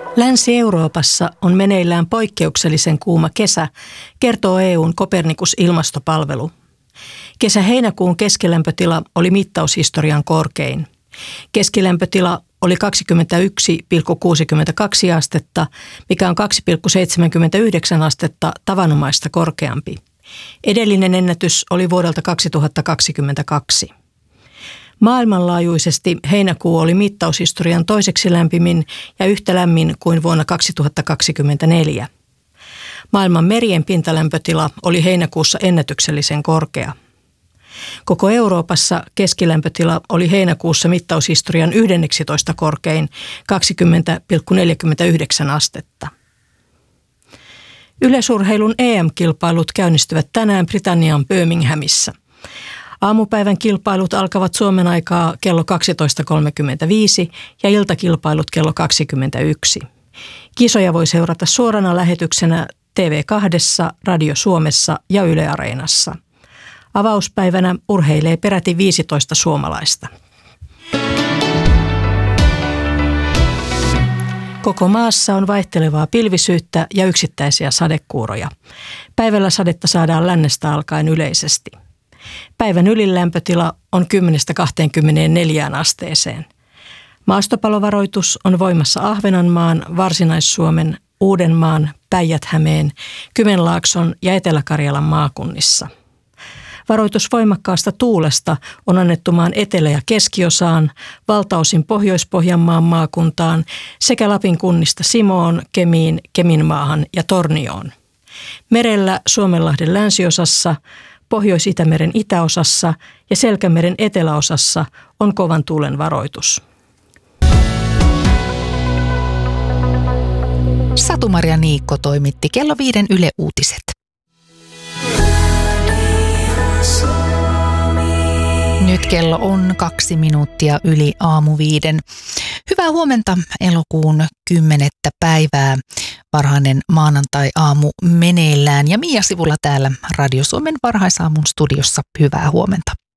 Länsi-Euroopassa on meneillään poikkeuksellisen kuuma kesä, kertoo EUn Copernicus-ilmastopalvelu. Kesä-heinäkuun keskilämpötila oli mittaushistorian korkein. Keskilämpötila oli 21,62 astetta, mikä on 2,79 astetta tavanomaista korkeampi. Edellinen ennätys oli vuodelta 2022. Maailmanlaajuisesti heinäkuu oli mittaushistorian toiseksi lämpimin ja yhtä lämmin kuin vuonna 2024. Maailman merien pintalämpötila oli heinäkuussa ennätyksellisen korkea. Koko Euroopassa keskilämpötila oli heinäkuussa mittaushistorian 11 korkein 20,49 astetta. Yleisurheilun EM-kilpailut käynnistyvät tänään Britannian Birminghamissa. Aamupäivän kilpailut alkavat Suomen aikaa kello 12.35 ja iltakilpailut kello 21. Kisoja voi seurata suorana lähetyksenä TV2, Radio Suomessa ja Yle Areenassa. Avauspäivänä urheilee peräti 15 suomalaista. Koko maassa on vaihtelevaa pilvisyyttä ja yksittäisiä sadekuuroja. Päivällä sadetta saadaan lännestä alkaen yleisesti. Päivän ylilämpötila on 10-24 asteeseen. Maastopalovaroitus on voimassa Ahvenanmaan, Varsinais-Suomen, Uudenmaan, Päijät-Hämeen, Kymenlaakson ja Etelä-Karjalan maakunnissa. Varoitus voimakkaasta tuulesta on annettu maan etelä- ja keskiosaan, valtaosin Pohjois-Pohjanmaan maakuntaan sekä Lapin kunnista Simoon, Kemiin, Keminmaahan ja Tornioon. Merellä Suomenlahden länsiosassa, Pohjois-Itämeren itäosassa ja Selkämeren eteläosassa on kovan tuulen varoitus. Satu-Maria Niikko toimitti kello 5 Yle Uutiset. Nyt kello on 2 minuuttia yli aamu 5. Hyvää huomenta elokuun 10. päivää. Varhainen maanantai-aamu meneillään ja Mia Sivula täällä Radio Suomen varhaisaamun studiossa. Hyvää huomenta.